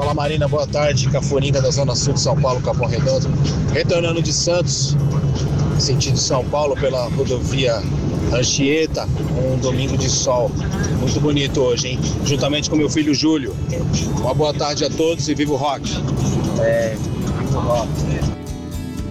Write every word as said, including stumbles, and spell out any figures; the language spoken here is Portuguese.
Fala Marina, boa tarde, Cafuringa da Zona Sul de São Paulo, Capão Redondo. Retornando de Santos, sentido São Paulo, pela rodovia Anchieta, um domingo de sol. Muito bonito hoje, hein? Juntamente com meu filho Júlio. Uma boa tarde a todos e viva o rock! É, viva o rock!